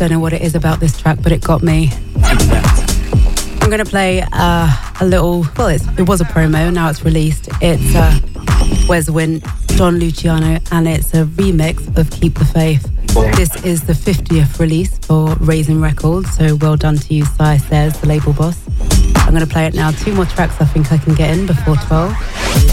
don't know what it is about this track, but it got me. I'm going to play a little, well, it was a promo, now it's released. It's Wes Wint, Don Luciano, and it's a remix of Keep the Faith. This is the 50th release for Raisin Records, so well done to you, Si Says, the label boss. I'm going to play it now. 2 more tracks I think I can get in before 12.